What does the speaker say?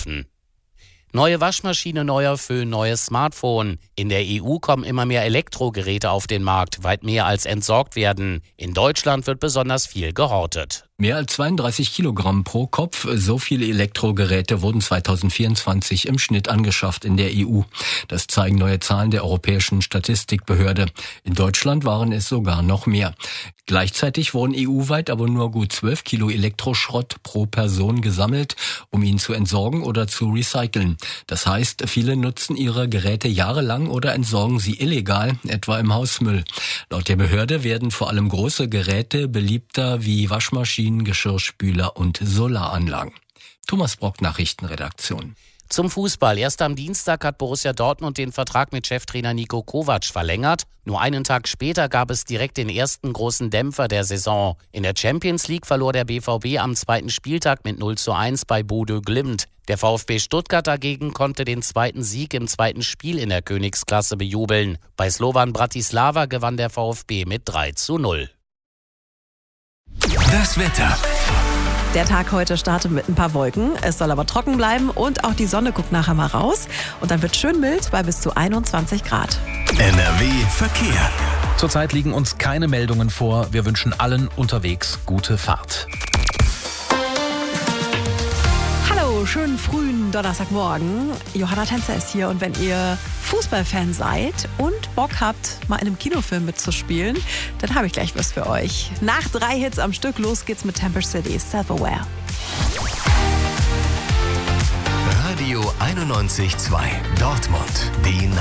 kaufen. Neue Waschmaschine, neuer Föhn, neues Smartphone. In der EU kommen immer mehr Elektrogeräte auf den Markt, weit mehr als entsorgt werden. In Deutschland wird besonders viel gehortet. Mehr als 32 Kilogramm pro Kopf, so viele Elektrogeräte wurden 2024 im Schnitt angeschafft in der EU. Das zeigen neue Zahlen der Europäischen Statistikbehörde. In Deutschland waren es sogar noch mehr. Gleichzeitig wurden EU-weit aber nur gut 12 Kilo Elektroschrott pro Person gesammelt, um ihn zu entsorgen oder zu recyceln. Das heißt, viele nutzen ihre Geräte jahrelang oder entsorgen sie illegal, etwa im Hausmüll. Laut der Behörde werden vor allem große Geräte beliebter wie Waschmaschinen, Geschirrspüler und Solaranlagen. Thomas Brock, Nachrichtenredaktion. Zum Fußball. Erst am Dienstag hat Borussia Dortmund den Vertrag mit Cheftrainer Niko Kovac verlängert. Nur einen Tag später gab es direkt den ersten großen Dämpfer der Saison. In der Champions League verlor der BVB am zweiten Spieltag mit 0:1 bei Bodø Glimt. Der VfB Stuttgart dagegen konnte den zweiten Sieg im zweiten Spiel in der Königsklasse bejubeln. Bei Slovan Bratislava gewann der VfB mit 3:0. Das Wetter. Der Tag heute startet mit ein paar Wolken. Es soll aber trocken bleiben und auch die Sonne guckt nachher mal raus. Und dann wird schön mild bei bis zu 21 Grad. NRW Verkehr. Zurzeit liegen uns keine Meldungen vor. Wir wünschen allen unterwegs gute Fahrt. Hallo, schönen frühen Donnerstagmorgen. Johanna Tänzer ist hier und wenn ihr Fußballfan seid und Bock habt, mal in einem Kinofilm mitzuspielen, dann habe ich gleich was für euch. Nach 3 Hits am Stück, los geht's mit Temper City, Self-Aware. Radio 91.2 Dortmund, die